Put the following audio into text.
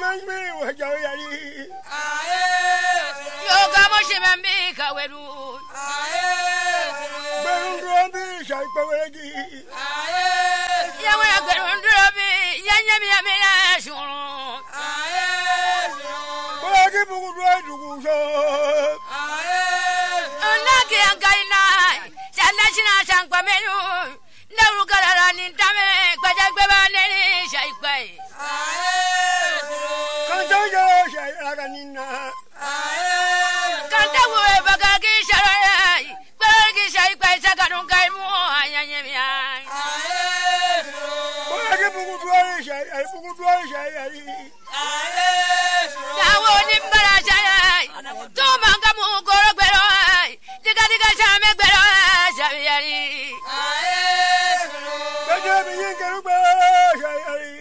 me with your yari. Yoga Moshimbi Kaweru. Berundrobi Shaipawagi. Yawa Berundrobi, Yanyamia Shuru. Wagi Bugu to go. Unlucky and Gaina, Sanashina Sankpamenu, Narugaran in Tame, Bajagbeba, Shaipai. Cantaga Shaiaganina. Cantawe Bagagi Sharai, Bagagi Shaipai Sakanungai Moa, Yanyamia. Wagi Bugu to Shai, Bugu to Shai. Now, Nimbarashai, Tomangamu Gorobero, Diga Shame Bero, Shaviari. Bajabi Garuba Shai.